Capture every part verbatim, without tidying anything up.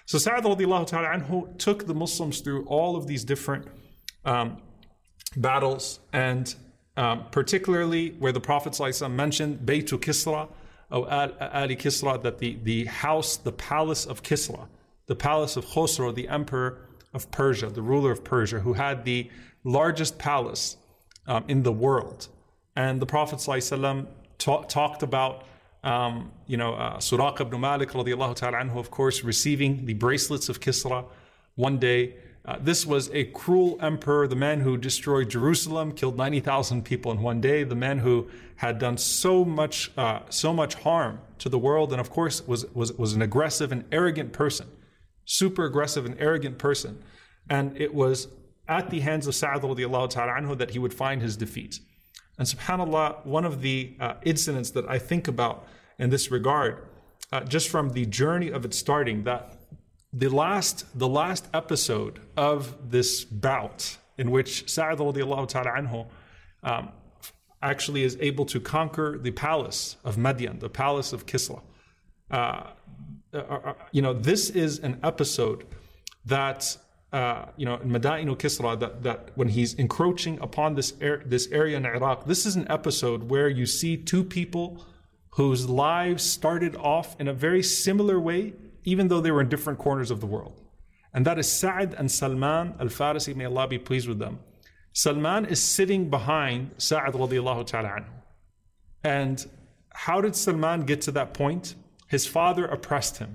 So Sa'd radiallahu ta'ala anhu took the Muslims through all of these different um, battles, and um, particularly where the Prophet ﷺ mentioned Baytu Kisra, or Ali Kisra, that the, the house, the palace of Kisra, the palace of Khosrow, the emperor of Persia, the ruler of Persia, who had the largest palace um, in the world. And the Prophet ﷺ ta- talked about, um, you know, uh, Suraq ibn Malik radiallahu ta'ala anhu, of course, receiving the bracelets of Kisra one day. Uh, this was a cruel emperor, the man who destroyed Jerusalem, killed ninety thousand people in one day, the man who had done so much, uh, so much harm to the world, and of course was was was an aggressive and arrogant person, super aggressive and arrogant person. And it was at the hands of Sa'd radiallahu ta'ala anhu that he would find his defeat. And subhanAllah, one of the uh, incidents that I think about in this regard, uh, just from the journey of it starting, that the last the last episode of this bout in which Sa'd radiallahu ta'ala anhu um, actually is able to conquer the palace of Madian, the palace of Kisra. Uh, uh, you know, this is an episode that, uh, you know, in Madainu Kisra, that, that when he's encroaching upon this, air, this area in Iraq, this is an episode where you see two people whose lives started off in a very similar way, even though they were in different corners of the world. And that is Sa'd and Salman al-Farisi, may Allah be pleased with them. Salman is sitting behind Sa'd radiallahu ta'ala anhu. And how did Salman get to that point? His father oppressed him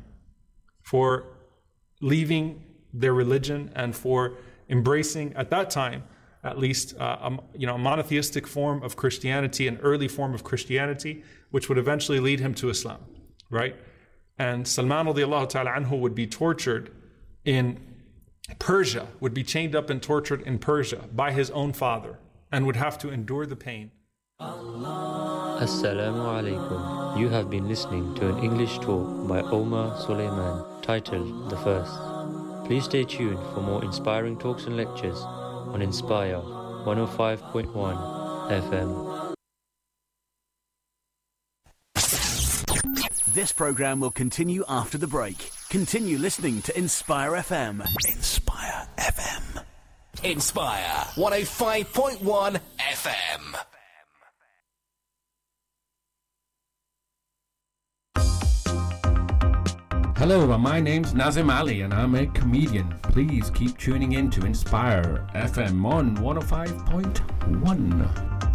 for leaving their religion and for embracing, at that time, at least, uh, a, you know, a monotheistic form of Christianity, an early form of Christianity, which would eventually lead him to Islam, right? And Salman radiallahu ta'ala anhu would be tortured in Persia, would be chained up and tortured in Persia by his own father, and would have to endure the pain. Assalamu alaikum. You have been listening to an English talk by Omar Suleiman titled The First. Please stay tuned for more inspiring talks and lectures on Inspire one oh five point one F M. This program will continue after the break. Continue listening to Inspire F M. Inspire F M. Inspire one oh five point one F M. Hello, my name's Nazim Ali and I'm a comedian. Please keep tuning in to Inspire F M on one oh five point one.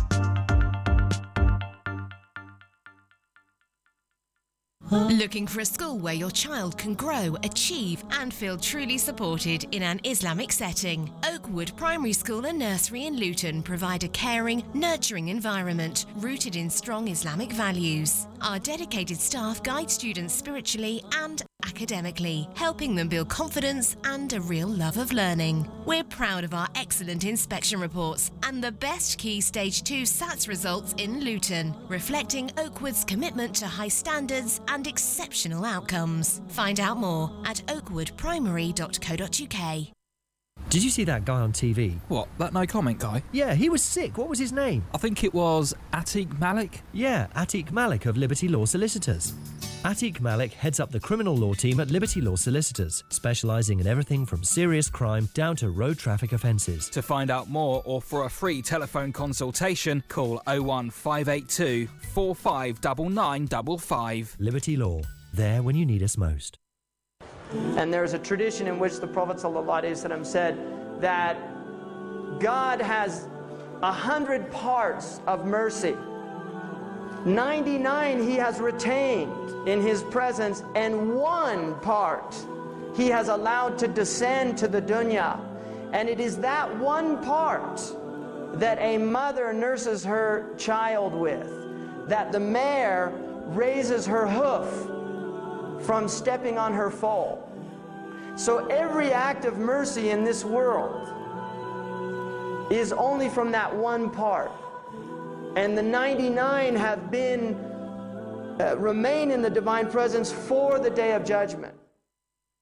Looking for a school where your child can grow, achieve and feel truly supported in an Islamic setting? Oakwood Primary School and Nursery in Luton provide a caring, nurturing environment rooted in strong Islamic values. Our dedicated staff guide students spiritually and academically, helping them build confidence and a real love of learning. We're proud of our excellent inspection reports and the best Key Stage two SATS results in Luton, reflecting Oakwood's commitment to high standards and exceptional outcomes. Find out more at oakwood primary dot co dot uk. Did you see that guy on T V? What, that no comment guy? Yeah, he was sick. What was his name? I think it was Atiq Malik. Yeah, Atiq Malik of Liberty Law Solicitors. Atiq Malik heads up the criminal law team at Liberty Law Solicitors, specialising in everything from serious crime down to road traffic offences. To find out more or for a free telephone consultation, call oh one five eight two, four five nine nine five five. Liberty Law, there when you need us most. And there's a tradition in which the Prophet ﷺ said that God has a hundred parts of mercy. ninety-nine he has retained in his presence, and one part he has allowed to descend to the dunya. And it is that one part that a mother nurses her child with, that the mare raises her hoof from stepping on her foal. So every act of mercy in this world is only from that one part. And the ninety-nine have been, uh, remain in the divine presence for the day of judgment.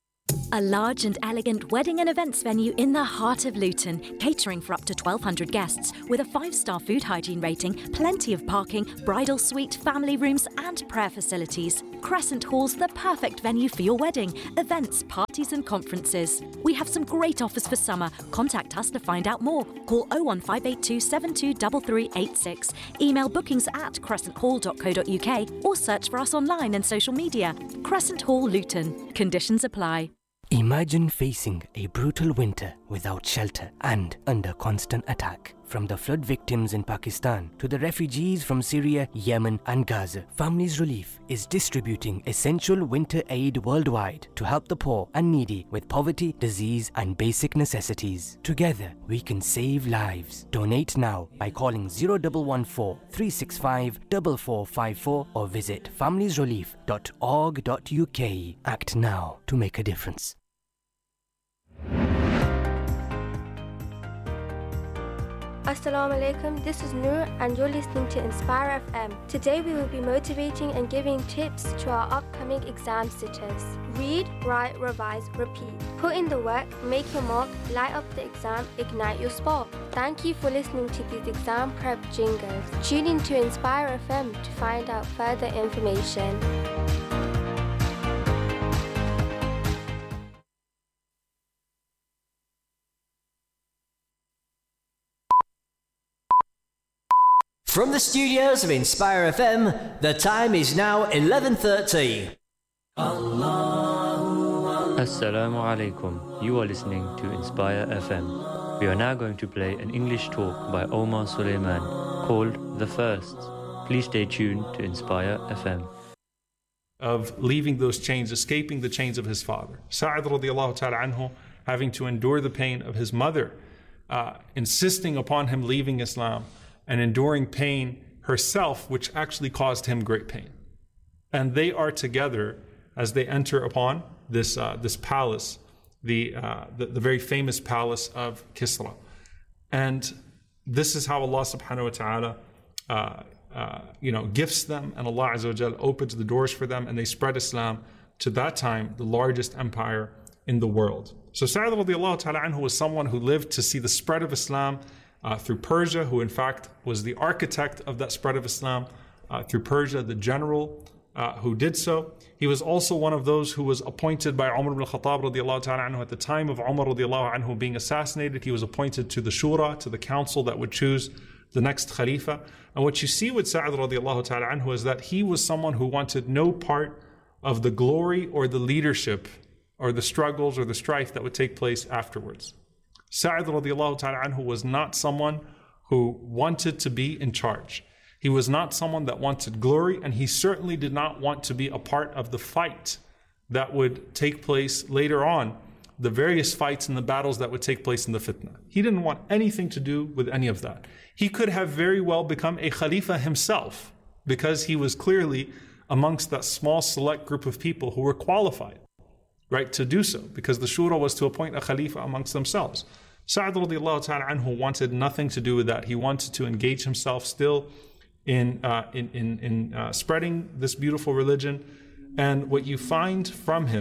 A large and elegant wedding and events venue in the heart of Luton, catering for up to twelve hundred guests, with a five-star food hygiene rating, plenty of parking, bridal suite, family rooms and prayer facilities. Crescent Hall's the perfect venue for your wedding, events, parties and conferences. We have some great offers for summer. Contact us to find out more. Call oh one five eight two seven two three three eight six. Email bookings at crescent hall dot co dot uk or search for us online and social media. Crescent Hall Luton. Conditions apply. Imagine facing a brutal winter without shelter and under constant attack. From the flood victims in Pakistan to the refugees from Syria, Yemen and Gaza, Families Relief is distributing essential winter aid worldwide to help the poor and needy with poverty, disease and basic necessities. Together, we can save lives. Donate now by calling zero one one four, three six five, four four five four or visit families relief dot org dot uk. Act now to make a difference. Assalamu alaikum, this is Noor and you're listening to Inspire F M. Today we will be motivating and giving tips to our upcoming exam sitters. Read, write, revise, repeat. Put in the work, make your mark, light up the exam, ignite your spark. Thank you for listening to these exam prep jingles. Tune in to Inspire F M to find out further information. From the studios of Inspire F M, the time is now eleven thirty. Assalamu alaikum. You are listening to Inspire F M. We are now going to play an English talk by Omar Suleiman called The First. Please stay tuned to Inspire F M. Of leaving those chains, escaping the chains of his father. Sa'ad radiallahu ta'ala anhu having to endure the pain of his mother, uh, insisting upon him leaving Islam, and enduring pain herself, which actually caused him great pain. And they are together as they enter upon this uh, this palace, the, uh, the the very famous palace of Kisra. And this is how Allah subhanahu wa ta'ala uh, uh, you know, gifts them, and Allah Azza wa Jal opens the doors for them, and they spread Islam to that time, the largest empire in the world. So Sa'ad radiallahu ta'ala anhu was someone who lived to see the spread of Islam Uh, through Persia, who in fact was the architect of that spread of Islam, uh, through Persia, the general uh, who did so. He was also one of those who was appointed by Umar ibn al-Khattab radiallahu ta'ala anhu at the time of Umar radiallahu anhu being assassinated. He was appointed to the Shura, to the council that would choose the next Khalifa. And what you see with Sa'ad radiallahu ta'ala anhu is that he was someone who wanted no part of the glory or the leadership or the struggles or the strife that would take place afterwards. Sa'ad radiallahu ta'ala anhu was not someone who wanted to be in charge. He was not someone that wanted glory, and he certainly did not want to be a part of the fight that would take place later on, the various fights and the battles that would take place in the fitna. He didn't want anything to do with any of that. He could have very well become a Khalifa himself, because he was clearly amongst that small select group of people who were qualified, right, to do so, because the Shura was to appoint a Khalifa amongst themselves. Sa'ad radiallahu ta'ala anhu wanted nothing to do with that. He wanted to engage himself still in uh, in in, in uh, spreading this beautiful religion. And what you find from him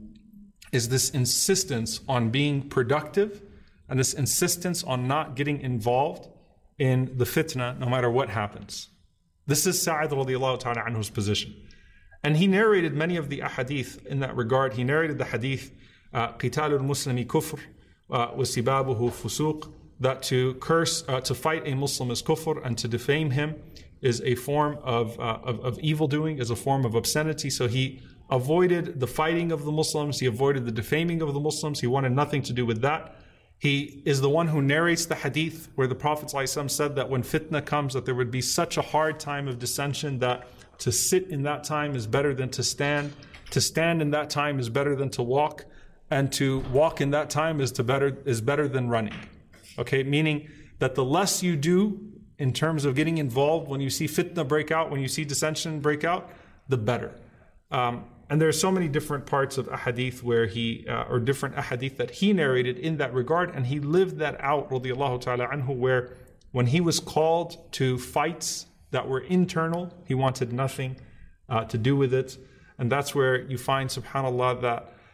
is this insistence on being productive, and this insistence on not getting involved in the fitna no matter what happens. This is Sa'ad radiallahu ta'ala anhu's position. And he narrated many of the ahadith in that regard. He narrated the hadith, قِتَالُ الْمُسْلِمِ كُفْرٌ وَسِبَابُهُ فُسُوقٌ, that to curse, uh, to fight a Muslim is kufr, and to defame him is a form of, uh, of, of evil doing, is a form of obscenity. So he avoided the fighting of the Muslims, he avoided the defaming of the Muslims, he wanted nothing to do with that. He is the one who narrates the hadith where the Prophet ﷺ said that when fitna comes, that there would be such a hard time of dissension that to sit in that time is better than to stand. To stand in that time is better than to walk. And to walk in that time is to better is better than running. Okay, meaning that the less you do in terms of getting involved when you see fitna break out, when you see dissension break out, the better. Um, and there are so many different parts of ahadith where he, uh, or different ahadith that he narrated in that regard, and he lived that out, radiallahu ta'ala anhu, where when he was called to fights that were internal, he wanted nothing uh, to do with it. And that's where you find, subhanAllah, that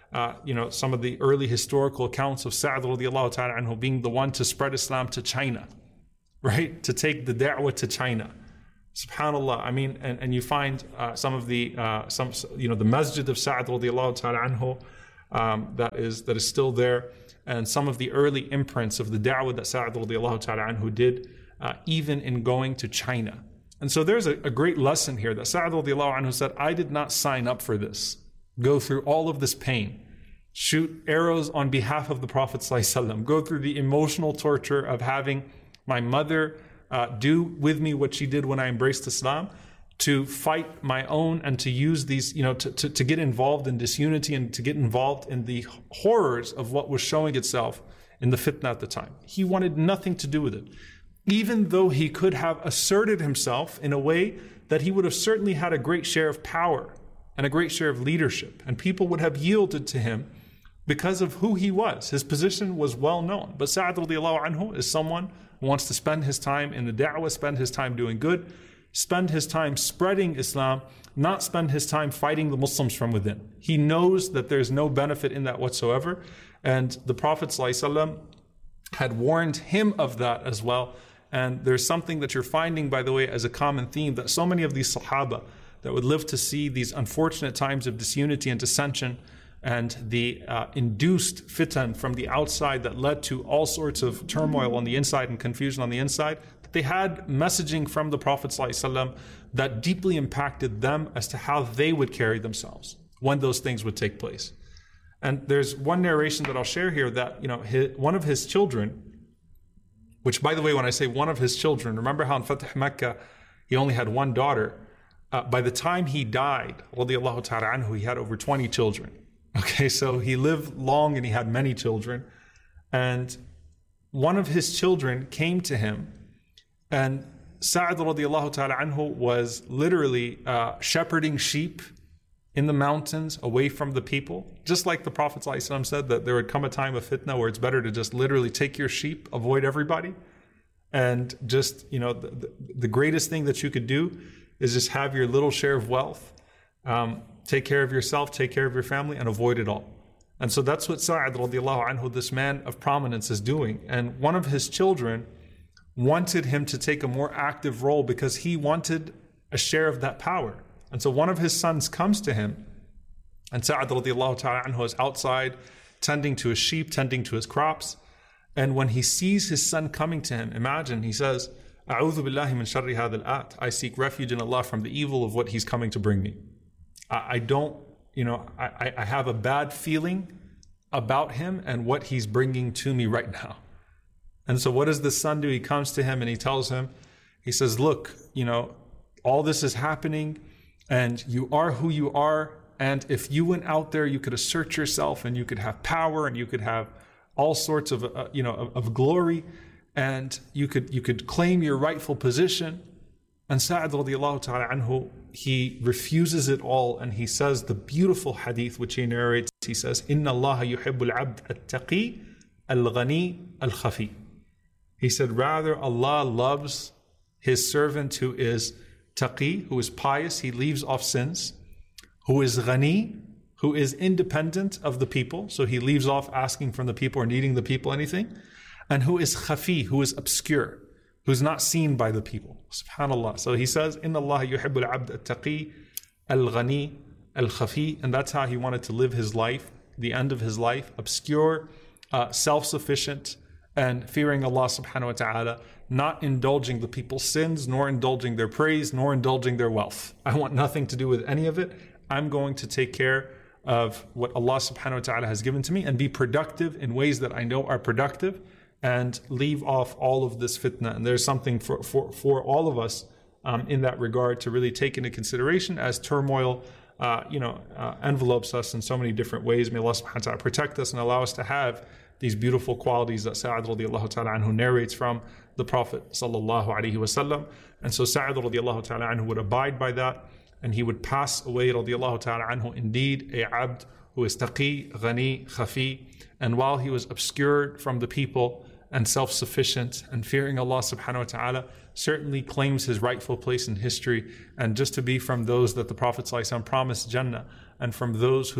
uh, you know, some of the early historical accounts of Sa'd radiallahu ta'ala anhu being the one to spread Islam to China, right? To take the da'wah to China. SubhanAllah. I mean, and, and you find uh, some of the, uh, some, you know, the masjid of Sa'd radiallahu ta'ala anhu um, that is that is still there, and some of the early imprints of the da'wah that Sa'd radiallahu ta'ala anhu did, uh, even in going to China. And so there's a, a great lesson here that Sa'd radiallahu anhu said, I did not sign up for this. Go through all of this pain, shoot arrows on behalf of the Prophet ﷺ, go through the emotional torture of having my mother uh, do with me what she did when I embraced Islam, to fight my own and to use these, you know, to, to, to get involved in disunity and to get involved in the horrors of what was showing itself in the fitna at the time. He wanted nothing to do with it. Even though he could have asserted himself in a way that he would have certainly had a great share of power and a great share of leadership, and people would have yielded to him because of who he was. His position was well known. But Sa'd radiallahu anhu is someone who wants to spend his time in the da'wah, spend his time doing good, spend his time spreading Islam, not spend his time fighting the Muslims from within. He knows that there's no benefit in that whatsoever. And the Prophet ﷺ had warned him of that as well. And there's something that you're finding, by the way, as a common theme, that so many of these Sahaba that would live to see these unfortunate times of disunity and dissension and the uh, induced fitan from the outside that led to all sorts of turmoil on the inside and confusion on the inside, they had messaging from the Prophet ﷺ that deeply impacted them as to how they would carry themselves when those things would take place. And there's one narration that I'll share here that, you know, his, one of his children, which, by the way, when I say one of his children, remember how in Fatih Mecca he only had one daughter. Uh, by the time he died, radiallahu ta'ala anhu, he had over twenty children. Okay, so he lived long and he had many children. And one of his children came to him, and Sa'd radiallahu ta'ala anhu was literally uh, shepherding sheep in the mountains away from the people. Just like the Prophet ﷺ said that there would come a time of fitna where it's better to just literally take your sheep, avoid everybody. And just, you know, the, the, the greatest thing that you could do is just have your little share of wealth, um, take care of yourself, take care of your family, and avoid it all. And so that's what Sa'd radiallahu anhu, this man of prominence, is doing. And one of his children wanted him to take a more active role because he wanted a share of that power. And so one of his sons comes to him, and Sa'd radiallahu ta'ala anhu is outside tending to his sheep, tending to his crops. And when he sees his son coming to him, imagine, he says, A'udhu billahi min sharri hadha al-at. I seek refuge in Allah from the evil of what he's coming to bring me. I, I don't, you know, I, I have a bad feeling about him and what he's bringing to me right now. And so what does the son do? He comes to him and he tells him, he says, look, you know, all this is happening and you are who you are. And if you went out there, you could assert yourself and you could have power and you could have all sorts of, uh, you know, of, of glory, and you could you could claim your rightful position. And Sa'd radiallahu ta'ala anhu, he refuses it all, and he says the beautiful hadith which he narrates. He says, Inna Allah yuhibbul abd al-taqi al-ghani al-khafi. He said, rather, Allah loves his servant who is taqi, who is pious, he leaves off sins, who is ghani, who is independent of the people, so he leaves off asking from the people or needing the people anything, and who is khafi, who is obscure, who's not seen by the people. SubhanAllah. So he says, Inna Allah yuhibbul abd al-taqi al-ghani al-khafi, and that's how he wanted to live his life, the end of his life, obscure, uh, self-sufficient, and fearing Allah subhanahu wa ta'ala, not indulging the people's sins, nor indulging their praise, nor indulging their wealth. I want nothing to do with any of it. I'm going to take care of what Allah subhanahu wa ta'ala has given to me and be productive in ways that I know are productive, and leave off all of this fitna. And there's something for, for, for all of us um, in that regard to really take into consideration as turmoil uh, you know, uh, envelopes us in so many different ways. May Allah subhanahu wa ta'ala protect us and allow us to have these beautiful qualities that Sa'd radiallahu ta'ala anhu narrates from the Prophet sallallahu alaihi wasallam. And so Sa'd radiallahu ta'ala anhu would abide by that, and he would pass away radiallahu ta'ala anhu, indeed a abd who is taqi, ghani, khafi. And while he was obscured from the people and self-sufficient and fearing Allah subhanahu wa ta'ala, certainly claims his rightful place in history, and just to be from those that the Prophet ﷺ promised Jannah, and from those who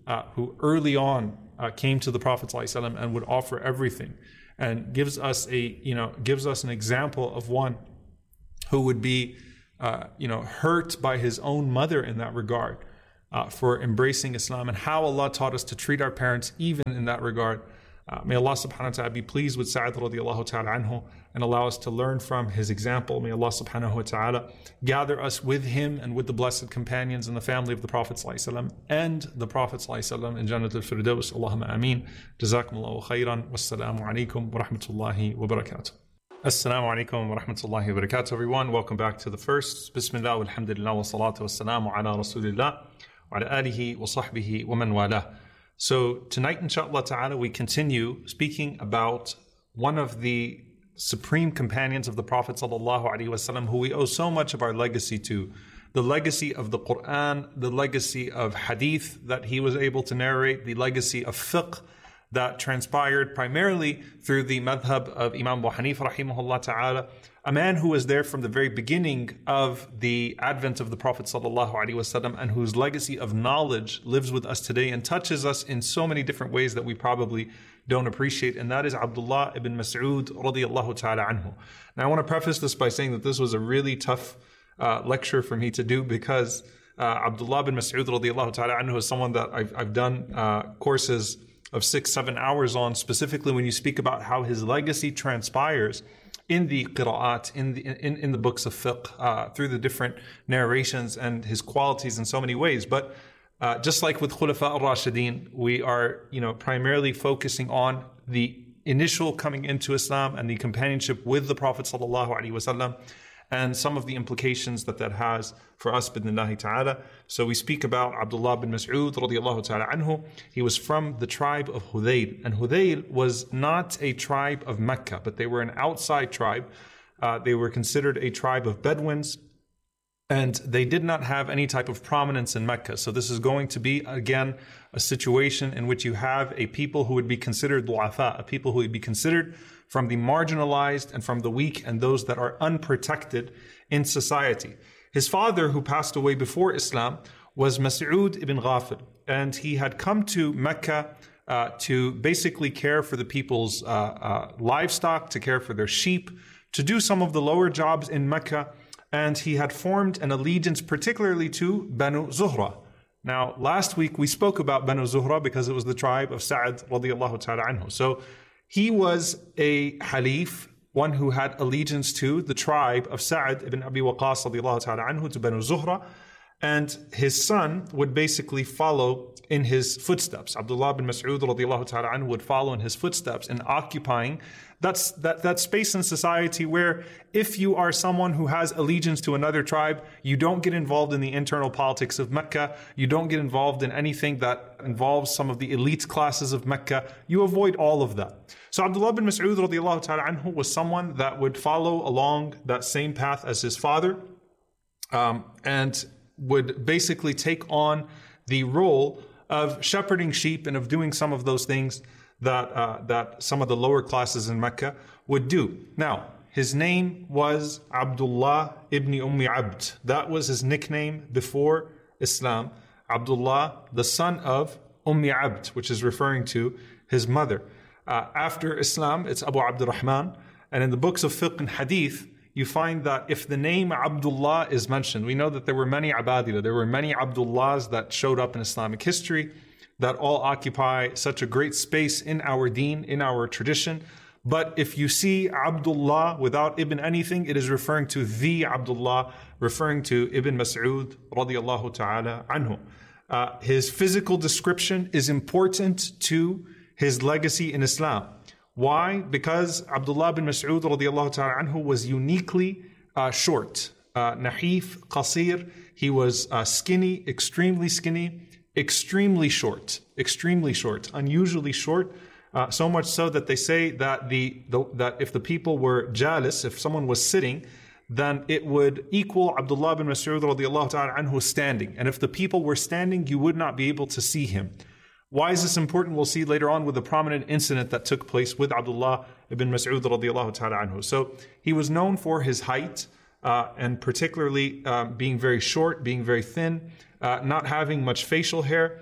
uh, who early on uh, came to the Prophet ﷺ and would offer everything, and gives us a, you know, gives us an example of one who would be, uh, you know, hurt by his own mother in that regard uh, for embracing Islam, and how Allah taught us to treat our parents even in that regard. Uh, may Allah subhanahu wa ta'ala be pleased with Sa'ad radiallahu ta'ala anhu and allow us to learn from his example. May Allah subhanahu wa ta'ala gather us with him and with the blessed companions and the family of the Prophet sallallahu alaihi wasallam and the Prophet sallallahu alaihi wasallam in Jannat al-Firdaus. Allahumma ameen. Jazakumullahu khairan. Wassalamu alaikum wa rahmatullahi wa barakatuh. Assalamu alaikum wa rahmatullahi wa barakatuh, everyone. Welcome back to the first. Bismillah walhamdulillah wa salatu wa salamu ala rasulillah wa ala alihi wa sahbihi wa man walah. So tonight, inshaAllah ta'ala, we continue speaking about one of the supreme companions of the Prophet sallallahu alaihi wasallam, who we owe so much of our legacy to. The legacy of the Quran, the legacy of hadith that he was able to narrate, the legacy of fiqh that transpired primarily through the madhab of Imam Abu Hanifa rahimahullah ta'ala, a man who was there from the very beginning of the advent of the Prophet sallallahu alaihi wasallam, and whose legacy of knowledge lives with us today and touches us in so many different ways that we probably don't appreciate, and that is Abdullah ibn Mas'ud radiyallahu ta'ala anhu. Now I want to preface this by saying that this was a really tough uh, lecture for me to do, because uh, Abdullah ibn Mas'ud radiyallahu ta'ala anhu is someone that I've, I've done uh, courses of six, seven hours on, specifically when you speak about how his legacy transpires in the qira'at, in the in, in the books of fiqh, uh, through the different narrations, and his qualities in so many ways. But uh, just like with Khulafa al-Rashidin, we are, you know, primarily focusing on the initial coming into Islam and the companionship with the Prophet sallallahu alaihi wasallam, and some of the implications that that has for us, bidnillahi ta'ala. So we speak about Abdullah bin Mas'ud radiyallahu ta'ala anhu. He was from the tribe of Hudayl, and Hudayl was not a tribe of Mecca, but they were an outside tribe. Uh, they were considered a tribe of Bedouins, and they did not have any type of prominence in Mecca. So this is going to be, again, a situation in which you have a people who would be considered du'afa, a people who would be considered from the marginalized and from the weak and those that are unprotected in society. His father, who passed away before Islam, was Mas'ud ibn Ghafil, and he had come to Mecca uh, to basically care for the people's uh, uh, livestock, to care for their sheep, to do some of the lower jobs in Mecca, and he had formed an allegiance particularly to Banu Zuhra. Now, last week we spoke about Banu Zuhra because it was the tribe of Sa'ad radiyallahu ta'ala anhu. So he was a halif, one who had allegiance to the tribe of Sa'ad ibn Abi Waqqas radiyallahu ta'ala anhu, to Banu Zuhra, and his son would basically follow in his footsteps. Abdullah bin Mas'ud radiyallahu ta'ala anhu would follow in his footsteps in occupying that's, that, that space in society where if you are someone who has allegiance to another tribe, you don't get involved in the internal politics of Mecca, you don't get involved in anything that involves some of the elite classes of Mecca, you avoid all of that. So Abdullah bin Mas'ud radiyallahu ta'ala anhu was someone that would follow along that same path as his father, um, and would basically take on the role of shepherding sheep and of doing some of those things that uh, that some of the lower classes in Mecca would do. Now, his name was Abdullah ibn Ummi Abd. That was his nickname before Islam. Abdullah, the son of Ummi Abd, which is referring to his mother. Uh, after Islam, it's Abu Abdurrahman. And in the books of fiqh and hadith, you find that if the name Abdullah is mentioned, we know that there were many Abadila, there were many Abdullahs that showed up in Islamic history that all occupy such a great space in our deen, in our tradition. But if you see Abdullah without Ibn anything, it is referring to the Abdullah, referring to Ibn Mas'ud radiyallahu ta'ala anhu. Uh, his physical description is important to his legacy in Islam. Why? Because Abdullah bin Mas'ud radiyallahu ta'ala anhu was uniquely uh, short. Uh, Nahif, qasir. He was uh, skinny, extremely skinny, extremely short, extremely short, unusually short. Uh, so much so that they say that the, the that if the people were jalis, if someone was sitting, then it would equal Abdullah bin Mas'ud radiyallahu ta'ala anhu standing. And if the people were standing, you would not be able to see him. Why is this important? We'll see later on with a prominent incident that took place with Abdullah ibn Mas'ud radiyallahu ta'ala anhu. So he was known for his height, uh, and particularly uh, being very short, being very thin, uh, not having much facial hair.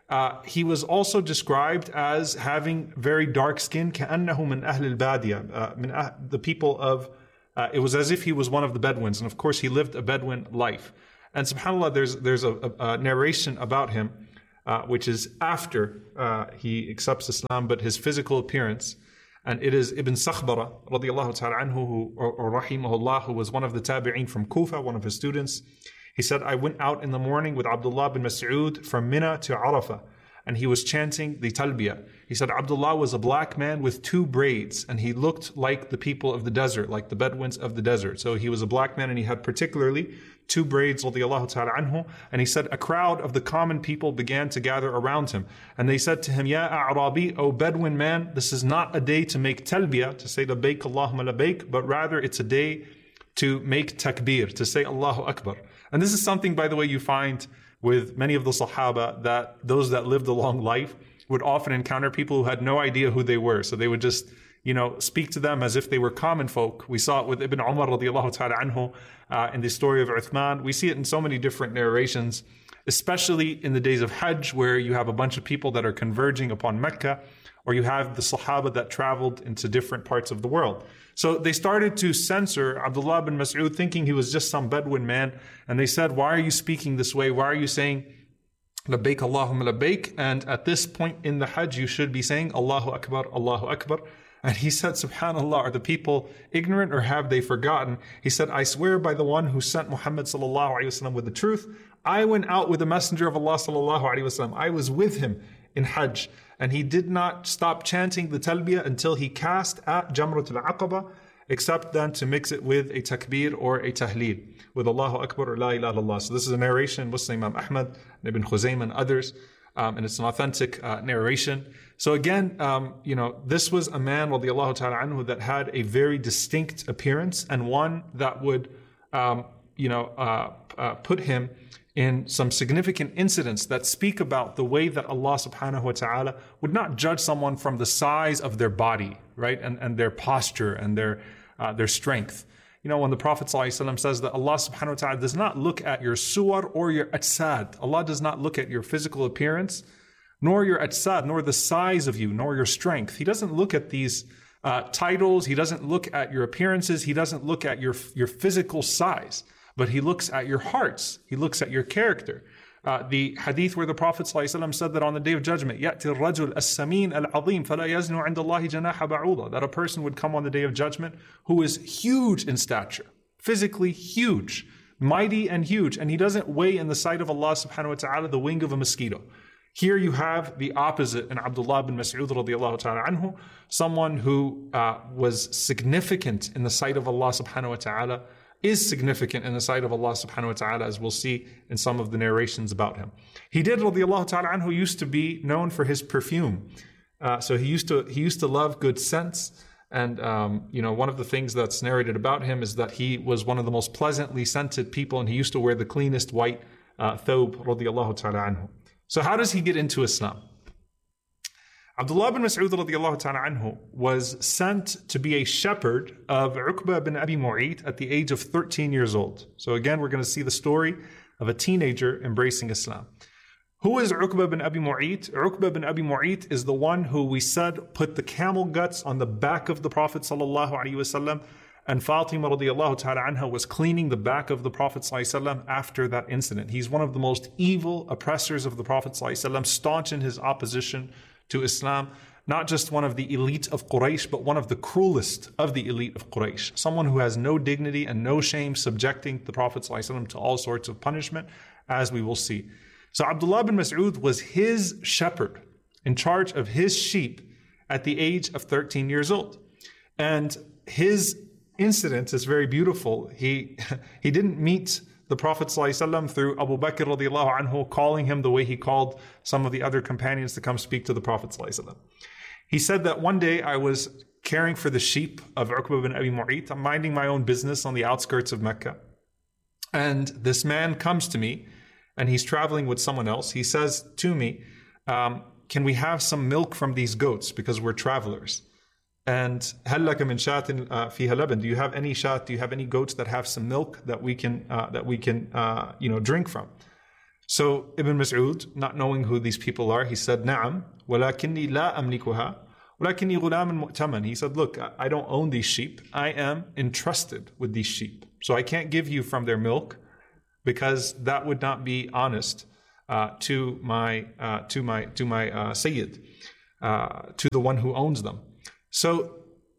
Uh, he was also described as having very dark skin, كأنه من أهل البادية, uh, من أه- the people of, uh, it was as if he was one of the Bedouins. And of course, he lived a Bedouin life. And subhanAllah, there's, there's a, a, a narration about him, uh, which is after uh, he accepts Islam, but his physical appearance. And it is Ibn Sakhbara, radiallahu ta'ala anhu, who, or, or rahimahullah, who was one of the tabi'een from Kufa, one of his students. He said, I went out in the morning with Abdullah bin Mas'ud from Mina to Arafah, and he was chanting the talbiyah. He said, Abdullah was a black man with two braids, and he looked like the people of the desert, like the Bedouins of the desert. So he was a black man, and he had particularly two braids, radiallahu ta'ala anhu. And he said, a crowd of the common people began to gather around him. And they said to him, Ya A'rabi, O Bedouin man, this is not a day to make talbiyah, to say labbaik Allahumma labbaik, but rather it's a day to make takbir, to say Allahu Akbar. And this is something, by the way, you find with many of the Sahaba, that those that lived a long life would often encounter people who had no idea who they were. So they would just, you know, speak to them as if they were common folk. We saw it with Ibn Umar radiallahu ta'ala anhu uh, in the story of Uthman. We see it in so many different narrations, especially in the days of Hajj, where you have a bunch of people that are converging upon Mecca, or you have the Sahaba that traveled into different parts of the world. So they started to censor Abdullah bin Mas'ud, thinking he was just some Bedouin man. And they said, why are you speaking this way? Why are you saying, labbaik Allahumma labbaik? And at this point in the Hajj, you should be saying, Allahu Akbar, Allahu Akbar. And he said, subhanAllah, are the people ignorant or have they forgotten? He said, I swear by the one who sent Muhammad sallallahu alayhi wasallam with the truth. I went out with the messenger of Allah sallallahu alayhi wasallam. I was with him in Hajj. And he did not stop chanting the talbiyah until he cast at Jamratul Aqaba, except then to mix it with a takbir or a tahleel, with Allahu Akbar or La ilaha illallah. So this is a narration, Muslim Imam Ahmad, and Ibn Khuzaymah and others, um, and it's an authentic uh, narration. So again, um, you know, this was a man, radiallahu ta'ala anhu, that had a very distinct appearance, and one that would, um, you know, uh, uh, put him in some significant incidents that speak about the way that Allah subhanahu wa ta'ala would not judge someone from the size of their body, right? And, and their posture and their, uh, their strength. You know, when the Prophet ﷺ says that Allah subhanahu wa ta'ala does not look at your suwar or your ajsad. Allah does not look at your physical appearance, nor your ajsad, nor the size of you, nor your strength. He doesn't look at these uh, titles. He doesn't look at your appearances. He doesn't look at your, your physical size. But he looks at your hearts. He looks at your character. Uh, the hadith where the Prophet ﷺ said that on the Day of Judgment, يَأْتِ الرَّجُلْ السَّمِينَ الْعَظِيمُ فَلَا يَزْنُ عِنْدَ اللَّهِ جَنَاحَ بَعُوضَةٍ, that a person would come on the Day of Judgment who is huge in stature, physically huge, mighty and huge, and he doesn't weigh in the sight of Allah subhanahu wa ta'ala the wing of a mosquito. Here you have the opposite in Abdullah bin Mas'ud radiallahu ta'ala anhu, someone who uh, was significant in the sight of Allah subhanahu wa ta'ala, is significant in the sight of Allah subhanahu wa ta'ala, as we'll see in some of the narrations about him. He did, radiallahu ta'ala anhu, used to be known for his perfume. Uh, so he used to he used to love good scents. And, um, you know, one of the things that's narrated about him is that he was one of the most pleasantly scented people, and he used to wear the cleanest white uh, thobe, radiallahu ta'ala anhu. So how does he get into Islam? Abdullah bin Mas'ud radiallahu ta'ala anhu was sent to be a shepherd of Uqba bin Abi Mu'ayt at the age of thirteen years old. So again, we're going to see the story of a teenager embracing Islam. Who is Uqba bin Abi Mu'ayt? Uqba bin Abi Mu'ayt is the one who we said put the camel guts on the back of the Prophet sallallahu alaihi wasallam, and Fatima radiallahu ta'ala anha was cleaning the back of the Prophet sallallahu alaihi wasallam after that incident. He's one of the most evil oppressors of the Prophet sallallahu alaihi wasallam, staunch in his opposition to Islam, not just one of the elite of Quraysh, but one of the cruelest of the elite of Quraysh. Someone who has no dignity and no shame, subjecting the Prophet ﷺ to all sorts of punishment, as we will see. So Abdullah bin Mas'ud was his shepherd, in charge of his sheep at the age of thirteen years old. And his incident is very beautiful. He, he didn't meet the Prophet ﷺ through Abu Bakr radiallahu anhu calling him the way he called some of the other companions to come speak to the Prophet ﷺ. He said that one day I was caring for the sheep of Uqba bin Abi Mu'ayt. I'm minding my own business on the outskirts of Mecca. And this man comes to me, and he's traveling with someone else. He says to me, um, can we have some milk from these goats because we're travelers? And هل لك من شاة فيها لبن? Do you have any shat? Do you have any goats that have some milk that we can uh, that we can uh, you know drink from? So Ibn Mas'ud, not knowing who these people are, he said, Na'am, walakinni la amlikuha, walakinni ghulamun mu'taman. He said, look, I don't own these sheep. I am entrusted with these sheep. So I can't give you from their milk because that would not be honest uh, to my uh, to my to my uh, Sayyid, uh, to the one who owns them. So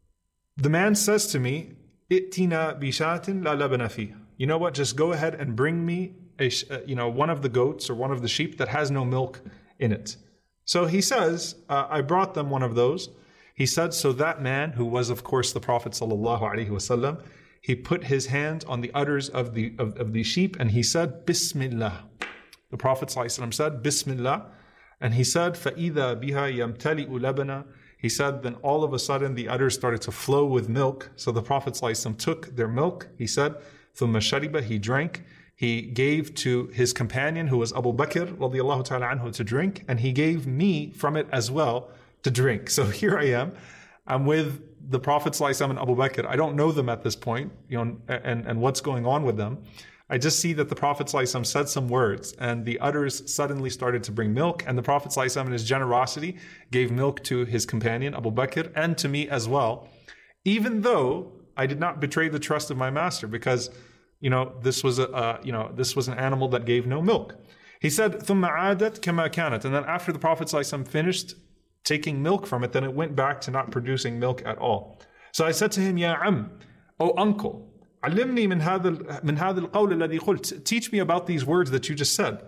the man says to me, I'tina bishatin la labana fiha. You know what? Just go ahead and bring me a, you know, one of the goats or one of the sheep that has no milk in it. So he says, uh, I brought them one of those. He said, so that man, who was of course the Prophet sallallahu alaihi wasallam, he put his hand on the udders of the of, of the sheep and he said, Bismillah. The Prophet sallallahu alaihi wasallam said, Bismillah. And he said, فَإِذَا بِهَا يَمْتَلِئُ لَبَنًا. He said, then all of a sudden the udders started to flow with milk. So the Prophet ﷺ took their milk. He said, ثُمَّ شَرِبَ. He drank. He gave to his companion, who was Abu Bakr radiallahu ta'ala anhu, to drink. And he gave me from it as well to drink. So here I am. I'm with the Prophet ﷺ and Abu Bakr. I don't know them at this point, you know, and, and what's going on with them. I just see that the Prophet ﷺ said some words and the udders suddenly started to bring milk, and the Prophet ﷺ in his generosity gave milk to his companion Abu Bakr and to me as well, even though I did not betray the trust of my master, because you know this was a uh, you know this was an animal that gave no milk. He said, ثُمَّ عَادَتْ كَمَا كَانَتْ. And then after the Prophet ﷺ finished taking milk from it, then it went back to not producing milk at all. So I said to him, Ya Am, O uncle, علمني من هذا من هذا القول الذي قلت. Teach me about these words that you just said.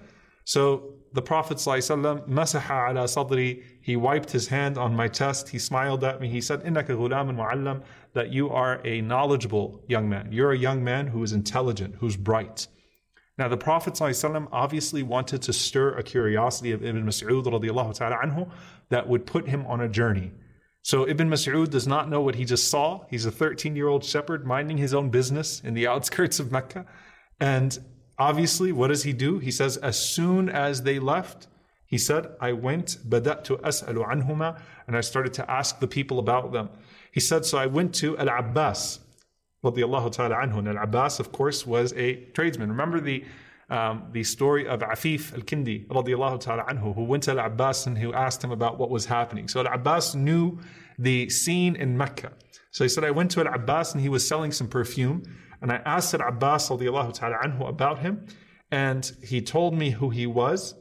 So the Prophet ﷺ مسح على صدري. He wiped his hand on my chest. He smiled at me. He said, إنك غلام معلم. That you are a knowledgeable young man. You're a young man who is intelligent, who's bright. Now the Prophet ﷺ obviously wanted to stir a curiosity of Ibn Mas'ud radiallahu ta'ala anhu that would put him on a journey. So Ibn Mas'ud does not know what he just saw. He's a thirteen-year-old shepherd minding his own business in the outskirts of Mecca. And obviously, what does he do? He says, as soon as they left, he said, I went, بدأت أسأل عنهما, and I started to ask the people about them. He said, so I went to Al-Abbas, radiyallahu ta'ala anhu. And Al-Abbas, of course, was a tradesman. Remember the Um, the story of Afif al-Kindi radiyallahu ta'ala anhu, who went to Al-Abbas and who asked him about what was happening. So Al-Abbas knew the scene in Mecca. So he said, I went to Al-Abbas and he was selling some perfume, and I asked Al-Abbas radiyallahu ta'ala anhu about him, and he told me who he was.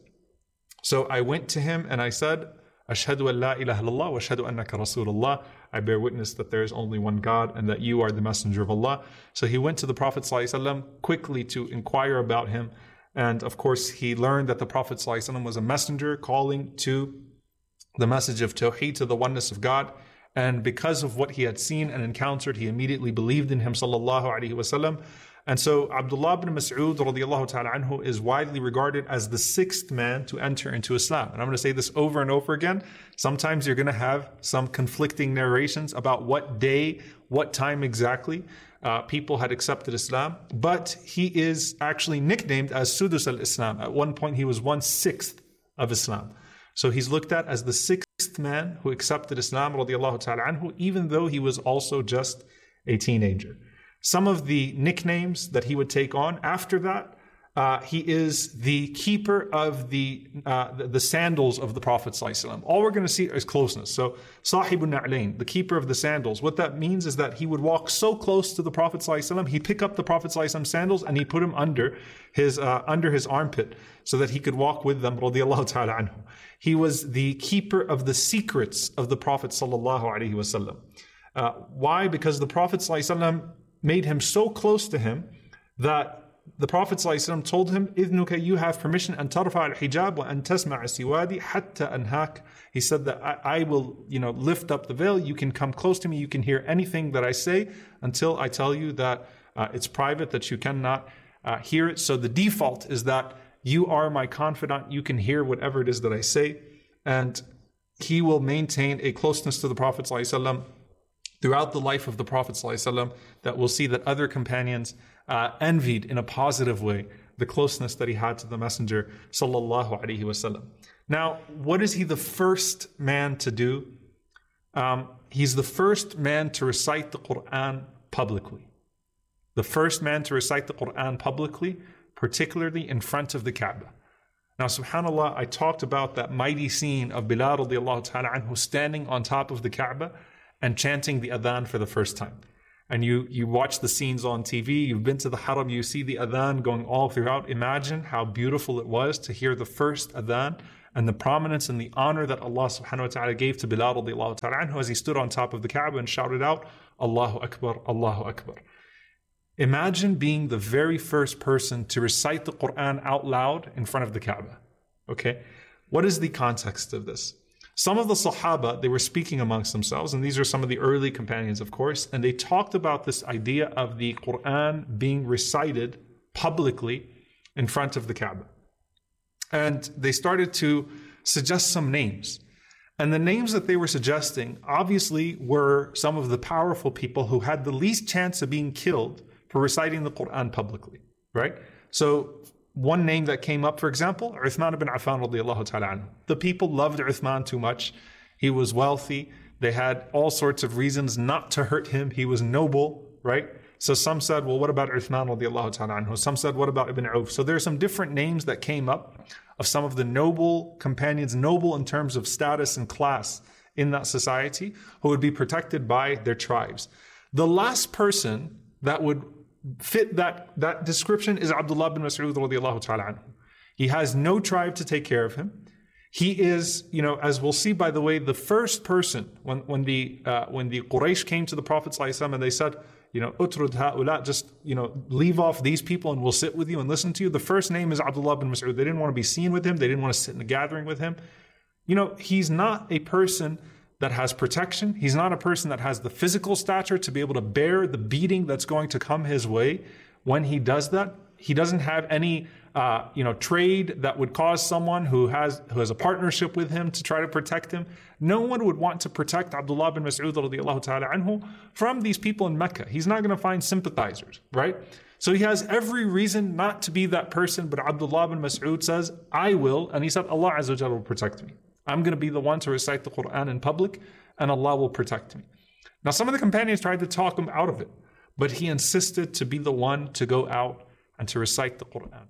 So I went to him and I said, Ashhadu an la ilaha illallah wa ashhadu annaka rasulullah. I bear witness that there is only one God and that you are the messenger of Allah. So he went to the Prophet ﷺ quickly to inquire about him. And of course, he learned that the Prophet ﷺ was a messenger calling to the message of Tawheed, to the oneness of God. And because of what he had seen and encountered, he immediately believed in him, sallallahu alaihi wasallam. And so Abdullah ibn Mas'ud radiallahu ta'ala anhu is widely regarded as the sixth man to enter into Islam. And I'm going to say this over and over again. Sometimes you're going to have some conflicting narrations about what day, what time exactly uh, people had accepted Islam. But he is actually nicknamed as Sudus al-Islam. At one point he was one-sixth of Islam. So he's looked at as the sixth man who accepted Islam radiallahu ta'ala anhu, even though he was also just a teenager. Some of the nicknames that he would take on after that, uh, he is the keeper of the, uh, the the sandals of the Prophet ﷺ. All we're going to see is closeness. So, Sahibun Na'lain, the keeper of the sandals. What that means is that he would walk so close to the Prophet ﷺ, he'd pick up the Prophet ﷺ sandals and he put them under his uh, under his armpit so that he could walk with them. Radiyallahu ta'ala anhu. He was the keeper of the secrets of the Prophet sallallahu alaihi wasallam. Uh, why? Because the Prophet ﷺ made him so close to him that the Prophet ﷺ told him, إِذْنُكَ, you have permission, أن ترفع الحجاب وأن تسمع سوادي حتى أنهاك. He said that I, I will, you know, lift up the veil. You can come close to me. You can hear anything that I say until I tell you that uh, it's private, that you cannot uh, hear it. So the default is that you are my confidant. You can hear whatever it is that I say. And he will maintain a closeness to the Prophet ﷺ throughout the life of the Prophet ﷺ, that we'll see that other companions uh, envied in a positive way the closeness that he had to the Messenger sallallahu alaihi wasallam. Now, what is he the first man to do? Um, he's the first man to recite the Quran publicly. The first man to recite the Quran publicly, particularly in front of the Kaaba. Now, subhanAllah, I talked about that mighty scene of Bilal radiallahu ta'ala anhu standing on top of the Kaaba and chanting the adhan for the first time. And you, you watch the scenes on T V, you've been to the haram, you see the adhan going all throughout. Imagine how beautiful it was to hear the first adhan and the prominence and the honor that Allah subhanahu wa ta'ala gave to Bilal radiallahu ta'ala anhu as he stood on top of the Kaaba and shouted out, Allahu Akbar, Allahu Akbar. Imagine being the very first person to recite the Quran out loud in front of the Kaaba. Okay? What is the context of this? Some of the Sahaba, they were speaking amongst themselves, and these are some of the early companions, of course, and they talked about this idea of the Quran being recited publicly in front of the Kaaba. And they started to suggest some names. And the names that they were suggesting obviously were some of the powerful people who had the least chance of being killed for reciting the Quran publicly, right? So one name that came up, for example, Uthman ibn Affan radiallahu ta'ala anhu. The people loved Uthman too much. He was wealthy. They had all sorts of reasons not to hurt him. He was noble, right? So some said, well, what about Uthman radiallahu ta'ala anhu? Some said, what about Ibn Auf? So there are some different names that came up of some of the noble companions, noble in terms of status and class in that society, who would be protected by their tribes. The last person that would fit that, that description is Abdullah bin Mas'ud radiallahu ta'ala anhu. He has no tribe to take care of him. He is, you know, as we'll see, by the way, the first person, when, when the uh, when the Quraysh came to the Prophet ﷺ and they said, you know, utrud ha'ula, just, you know, leave off these people and we'll sit with you and listen to you. The first name is Abdullah bin Mas'ud. They didn't want to be seen with him. They didn't want to sit in a gathering with him. You know, he's not a person that has protection. He's not a person that has the physical stature to be able to bear the beating that's going to come his way when he does that. He doesn't have any, uh, you know, trade that would cause someone who has who has a partnership with him to try to protect him. No one would want to protect Abdullah bin Mas'ud radiallahu ta'ala anhu from these people in Mecca. He's not going to find sympathizers, right? So he has every reason not to be that person, but Abdullah bin Mas'ud says, I will, and he said, Allah Azza wa Jalla will protect me. I'm going to be the one to recite the Quran in public, and Allah will protect me. Now, some of the companions tried to talk him out of it, but he insisted to be the one to go out and to recite the Quran.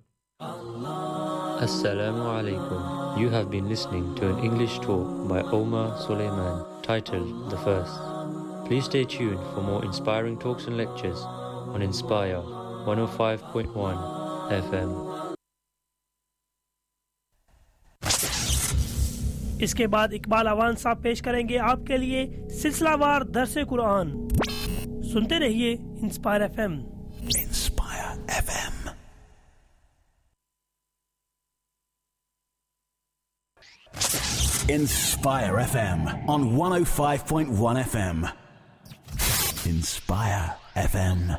Assalamu alaikum. You have been listening to an English talk by Omar Suleiman titled The First. Please stay tuned for more inspiring talks and lectures on Inspire one oh five point one F M. इसके बाद इकबाल अवान साहब पेश करेंगे आपके लिए सिलसिलावार दर्से कुरान। सुनते रहिए inspire FM. Inspire FM. Inspire F M on one oh five point one F M. Inspire F M.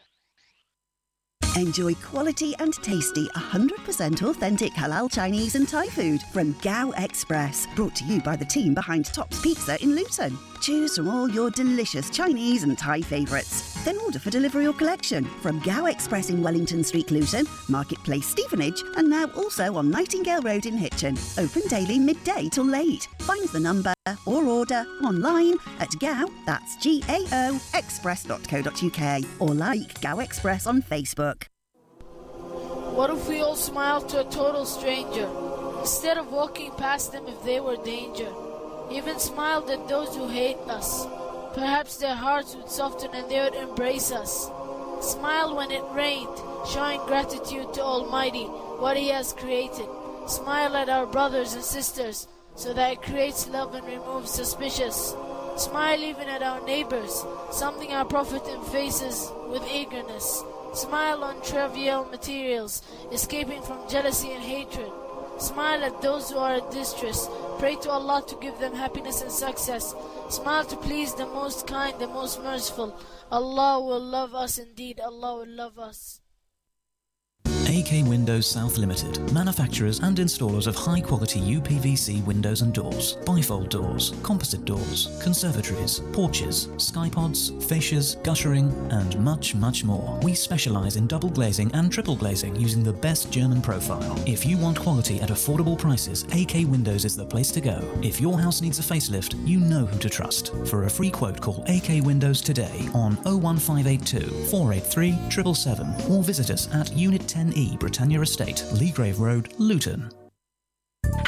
Enjoy quality and tasty one hundred percent authentic halal Chinese and Thai food from Gao Express. Brought to you by the team behind Tops Pizza in Luton. Choose from all your delicious Chinese and Thai favourites. Then order for delivery or collection from Gao Express in Wellington Street, Luton, Marketplace, Stevenage, and now also on Nightingale Road in Hitchin. Open daily midday till late. Find the number or order online at Gao, that's G A O, express dot co dot U K, or like Gao Express on Facebook. What if we all smiled to a total stranger, instead of walking past them if they were danger? Even smiled at those who hate us. Perhaps their hearts would soften and they would embrace us. Smile when it rained, showing gratitude to Almighty, what He has created. Smile at our brothers and sisters, so that it creates love and removes suspicious. Smile even at our neighbors, something our Prophet emphasizes with eagerness. Smile on trivial materials, escaping from jealousy and hatred. Smile at those who are in distress. Pray to Allah to give them happiness and success. Smile to please the most kind, the most merciful. Allah will love us indeed. Allah will love us. A K Windows South Limited, manufacturers and installers of high-quality U P V C windows and doors, bifold doors, composite doors, conservatories, porches, skypods, fascias, guttering, and much, much more. We specialize in double glazing and triple glazing using the best German profile. If you want quality at affordable prices, A K Windows is the place to go. If your house needs a facelift, you know who to trust. For a free quote, call A K Windows today on oh one five eight two, four eight three, seven seven seven or visit us at Unit ten E Britannia Estate, Leagrave Road, Luton.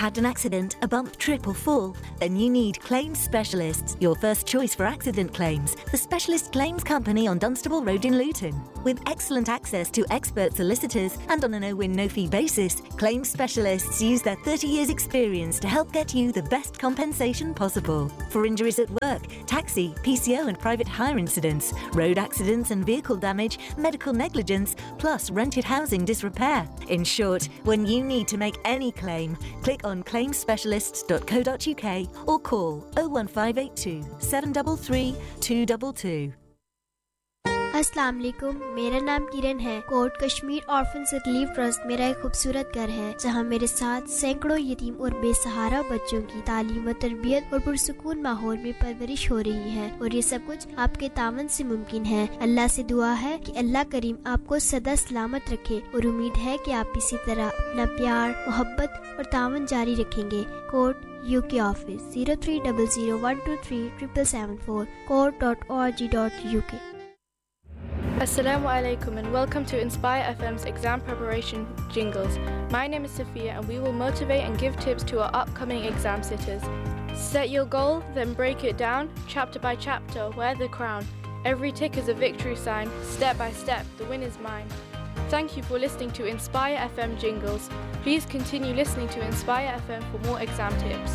Had an accident, a bump, trip or fall? Then you need Claims Specialists, your first choice for accident claims. The specialist claims company on Dunstable Road in Luton. With excellent access to expert solicitors and on a no-win, no-fee basis, Claims Specialists use their thirty years experience to help get you the best compensation possible. For injuries at work, taxi, P C O and private hire incidents, road accidents and vehicle damage, medical negligence, plus rented housing disrepair. In short, when you need to make any claim, click on claims specialists dot co dot uk or call oh one five eight two, seven three three, two two two. अस्सलाम वालेकुम, मेरा नाम किरण है। Coat Kashmir orphans relief trust मेरा एक खूबसूरत घर है जहां मेरे साथ सैकड़ों यतीम और बेसहारा बच्चों की तालीम व तरबियत और पुरसुकून माहौल में परवरिश हो रही है और ये सब कुछ आपके तावन से मुमकिन है। अल्लाह से दुआ है कि अल्लाह करीम आपको सदा सलामत रखे और उम्मीद है कि आप इसी तरह अपना प्यार, मोहब्बत और तावन जारी रखेंगे। Coat UK office zero three zero zero one two three seven seven seven four coat dot org dot uk. Assalamu alaikum and welcome to Inspire F M's exam preparation jingles. My name is Sophia and we will motivate and give tips to our upcoming exam sitters. Set your goal, then break it down, chapter by chapter, wear the crown. Every tick is a victory sign, step by step, the win is mine. Thank you for listening to Inspire F M jingles. Please continue listening to Inspire F M for more exam tips.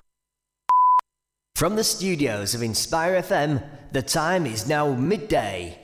From the studios of Inspire F M, the time is now midday.